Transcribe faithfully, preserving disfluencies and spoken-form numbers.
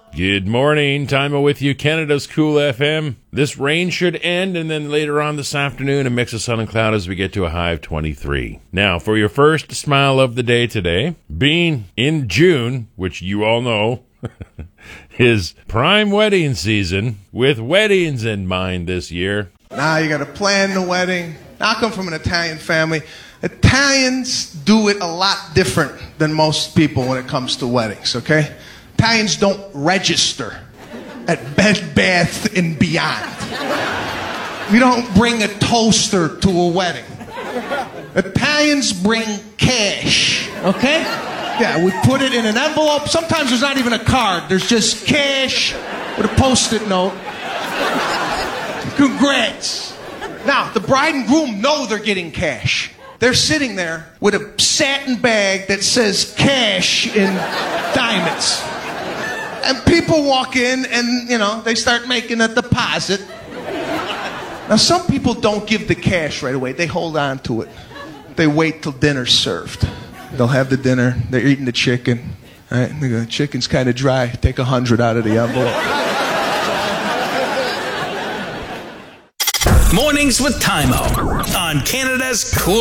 Good morning. Time with you, Canada's Cool F M. This rain should end, and then later on this afternoon, a mix of sun and cloud as we get to a high of twenty-three. Now, for your first smile of the day today, being in June, which you all know, is prime wedding season, with weddings in mind this year. Now you got to plan the wedding. Now, I come from an Italian family. Italians do it a lot different than most people when it comes to weddings, okay? Italians don't register at Bed Bath and Beyond. We don't bring a toaster to a wedding. Italians bring cash, okay? Yeah, we put it in an envelope. Sometimes there's not even a card. There's just cash with a Post-it note. Congrats. Now, the bride and groom know they're getting cash. They're sitting there with a satin bag that says cash in diamonds. And people walk in and, you know, they start making a deposit. Now, some people don't give the cash right away. They hold on to it. They wait till dinner's served. They'll have the dinner. They're eating the chicken. All right? The chicken's kind of dry. Take a hundred out of the envelope. Mornings with Timo on Canada's Cool